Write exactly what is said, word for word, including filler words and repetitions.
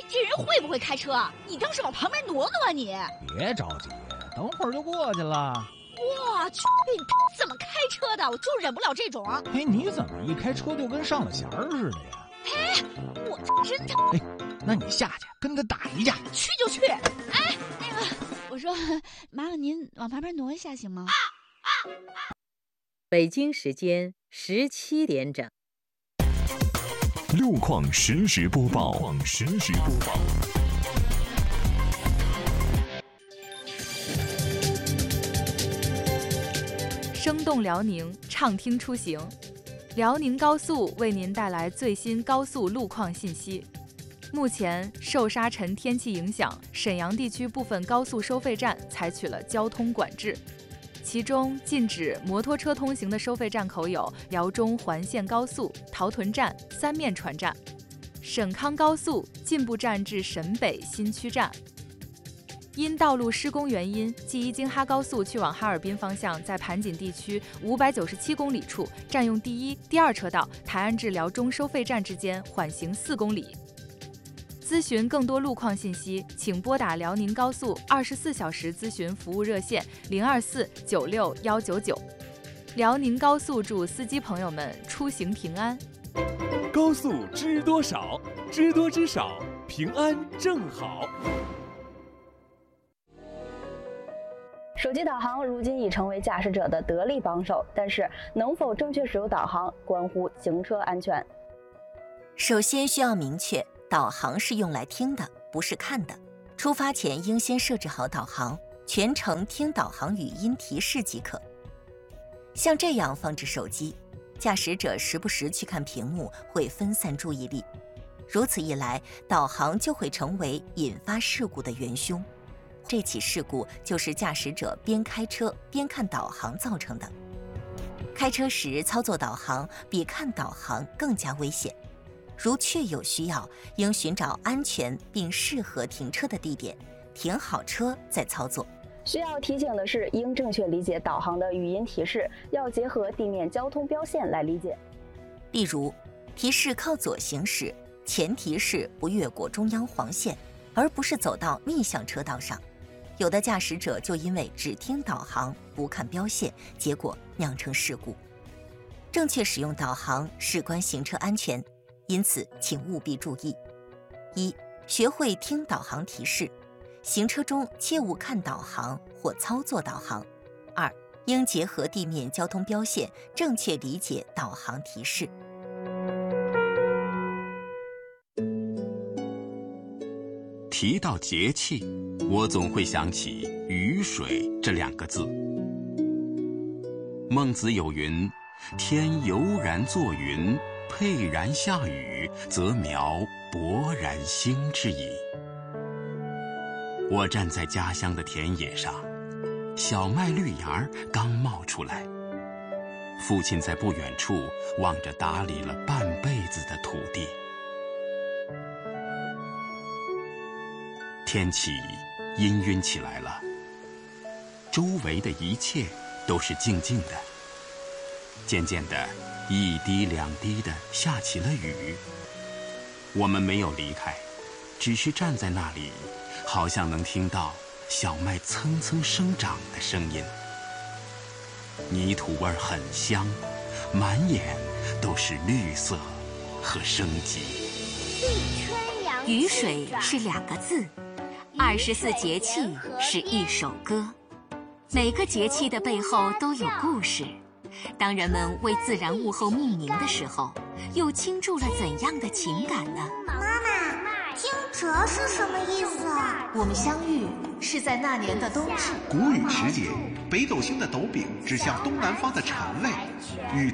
这人会不会开车？你倒是往旁边挪挪啊你！ 别着急，等会儿就过去了。 我去，你怎么开车的？我就忍不了这种。 哎，你怎么一开车就跟上了弦儿似的呀？ 哎，我真的。 哎，那你下去跟他打一架。 去就去。哎，那个，我说，麻烦您往旁边挪一下行吗？ 北京时间十七点整。 路况实时播报。路况实时播报。 生动辽宁，畅听出行。辽宁高速为您带来最新高速路况信息。目前受沙尘天气影响，沈阳地区部分高速收费站采取了交通管制。其中禁止摩托车通行的收费站口有辽中环线高速、陶屯站、三面船站；沈康高速进步站至沈北新区站。因道路施工原因，冀伊京哈高速去往哈尔滨方向在盘锦地区五百九十七公里处占用第一、第二车道，台安至辽中收费站之间缓行四公里。咨询更多路况信息，请拨打辽宁高速二十四小时咨询服务热线零二四九六幺九九。辽宁高速祝司机朋友们出行平安。 高速知多少？知多知少，平安正好。 手机导航如今已成为驾驶者的得力帮手，但是能否正确使用导航，关乎行车安全。 首先需要明确，导航是用来听的，不是看的。出发前应先设置好导航，全程听导航语音提示即可。像这样放置手机，驾驶者时不时去看屏幕会分散注意力，如此一来，导航就会成为引发事故的元凶。这起事故就是驾驶者边开车边看导航造成的。开车时操作导航比看导航更加危险。如确有需要，应寻找安全并适合停车的地点，停好车再操作。 需要提醒的是，应正确理解导航的语音提示，要结合地面交通标线来理解。 例如，提示靠左行驶，前提是不越过中央黄线，而不是走到逆向车道上。有的驾驶者就因为只听导航不看标线，结果酿成事故。正确使用导航事关行车安全，因此请务必注意：一、学会听导航提示，行车中切勿看导航或操作导航；二、应结合地面交通标线，正确理解导航提示。 提到节气，我总会想起雨水这两个字。孟子有云：天悠然作云，沛然下雨，则苗勃然兴之矣。我站在家乡的田野上，小麦绿芽刚冒出来，父亲在不远处望着打理了半辈子的土地。天气氤氲起来了，周围的一切都是静静的。渐渐的，一滴两滴的下起了雨。我们没有离开，只是站在那里，好像能听到小麦蹭蹭生长的声音。泥土味很香，满眼都是绿色和生机。 雨水是两个字，二十四节气是一首歌，每个节气的背后都有故事。当人们为自然物候命名的时候，又倾注了怎样的情感呢？ 妈妈，惊蛰是什么意思啊？ 我们相遇是在那年的冬至。 谷雨时节，北斗星的斗柄指向东南方的辰位，与